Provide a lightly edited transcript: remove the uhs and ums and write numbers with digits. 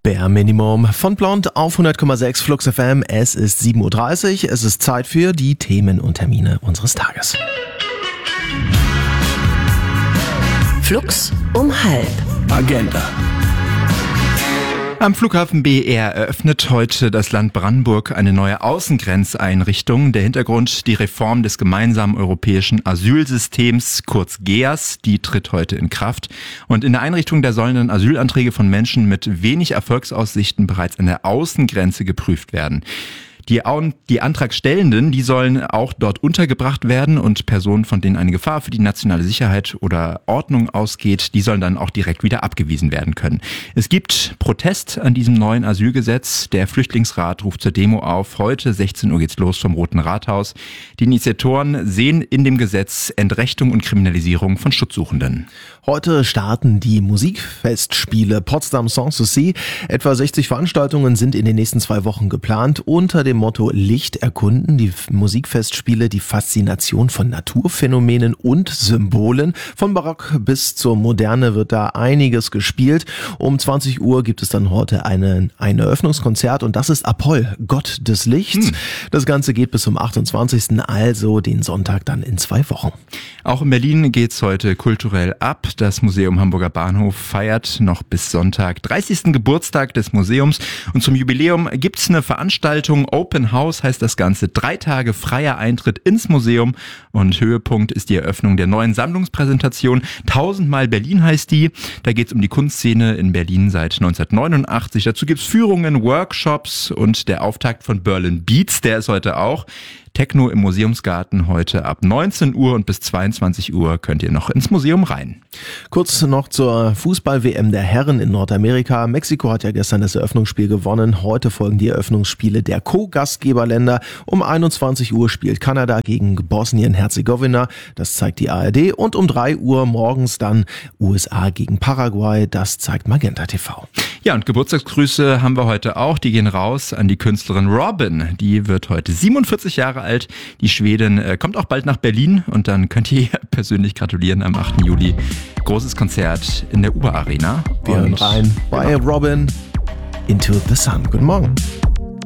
Bare Minimum von Blond auf 100,6 Flux FM. Es ist 7.30 Uhr. Es ist Zeit für die Themen und Termine unseres Tages. Flux um 12:30. Agenda. Am Flughafen BER eröffnet heute das Land Brandenburg eine neue Außengrenzeinrichtung. Der Hintergrund: die Reform des gemeinsamen europäischen Asylsystems, kurz GEAS, die tritt heute in Kraft. Und in der Einrichtung, da sollen dann Asylanträge von Menschen mit wenig Erfolgsaussichten bereits an der Außengrenze geprüft werden. Die Antragstellenden, die sollen auch dort untergebracht werden, und Personen, von denen eine Gefahr für die nationale Sicherheit oder Ordnung ausgeht, die sollen dann auch direkt wieder abgewiesen werden können. Es gibt Protest an diesem neuen Asylgesetz. Der Flüchtlingsrat ruft zur Demo auf. Heute 16 Uhr geht's los vom Roten Rathaus. Die Initiatoren sehen in dem Gesetz Entrechtung und Kriminalisierung von Schutzsuchenden. Heute starten die Musikfestspiele Potsdam Songs to See. Etwa 60 Veranstaltungen sind in den nächsten 2 Wochen geplant. Unter dem Motto Licht erkunden die Musikfestspiele die Faszination von Naturphänomenen und Symbolen. Von Barock bis zur Moderne wird da einiges gespielt. Um 20 Uhr gibt es dann heute ein Eröffnungskonzert, und das ist Apoll, Gott des Lichts. Das Ganze geht bis zum 28., also den Sonntag dann in 2 Wochen. Auch in Berlin geht's heute kulturell ab. Das Museum Hamburger Bahnhof feiert noch bis Sonntag 30. Geburtstag des Museums, und zum Jubiläum gibt's eine Veranstaltung. Open House heißt das Ganze. 3 Tage freier Eintritt ins Museum, und Höhepunkt ist die Eröffnung der neuen Sammlungspräsentation. 1000mal Berlin heißt die. Da geht's um die Kunstszene in Berlin seit 1989. Dazu gibt's Führungen, Workshops und der Auftakt von Berlin Beats, der ist heute auch. Techno im Museumsgarten heute ab 19 Uhr, und bis 22 Uhr könnt ihr noch ins Museum rein. Kurz noch zur Fußball-WM der Herren in Nordamerika. Mexiko hat ja gestern das Eröffnungsspiel gewonnen. Heute folgen die Eröffnungsspiele der Co-Gastgeberländer. Um 21 Uhr spielt Kanada gegen Bosnien-Herzegowina. Das zeigt die ARD. Und um 3 Uhr morgens dann USA gegen Paraguay. Das zeigt Magenta TV. Ja, und Geburtstagsgrüße haben wir heute auch. Die gehen raus an die Künstlerin Robyn. Die wird heute 47 Jahre alt. Die Schwedin kommt auch bald nach Berlin, und dann könnt ihr persönlich gratulieren am 8. Juli. Großes Konzert in der Uber Arena. Wir hören rein bei Robyn, Into the Sun. Guten Morgen.